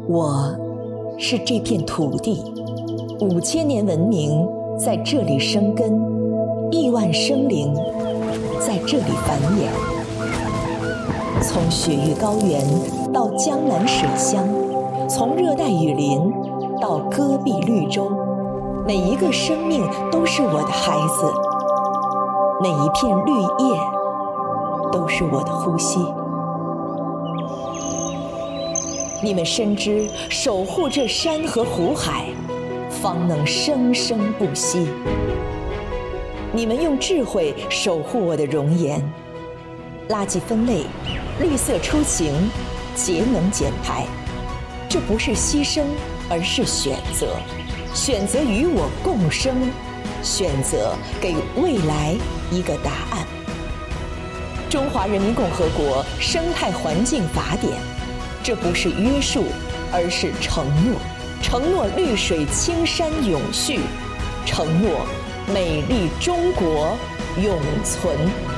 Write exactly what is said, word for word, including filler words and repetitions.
我是这片土地，五千年文明在这里生根，亿万生灵在这里繁衍。从雪域高原到江南水乡，从热带雨林到戈壁绿洲，每一个生命都是我的孩子，每一片绿叶都是我的呼吸。你们深知，守护这山河湖海，方能生生不息。你们用智慧守护我的容颜，垃圾分类，绿色出行，节能减排。这不是牺牲，而是选择。选择与我共生，选择给未来一个答案。中华人民共和国生态环境法典，这不是约束，而是承诺。承诺绿水青山永续，承诺美丽中国永存。